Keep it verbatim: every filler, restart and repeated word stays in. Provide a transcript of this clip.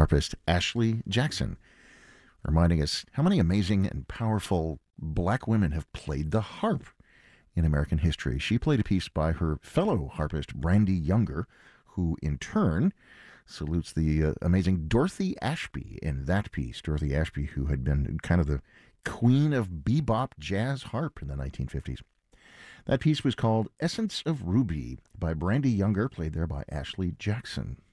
harpist Ashley Jackson, reminding us how many amazing and powerful black women have played the harp in American history. She played a piece by her fellow harpist, Brandy Younger, who in turn salutes the uh, amazing Dorothy Ashby in that piece. Dorothy Ashby, who had been kind of the queen of bebop jazz harp in the nineteen fifties. That piece was called Essence of Ruby by Brandy Younger, played there by Ashley Jackson.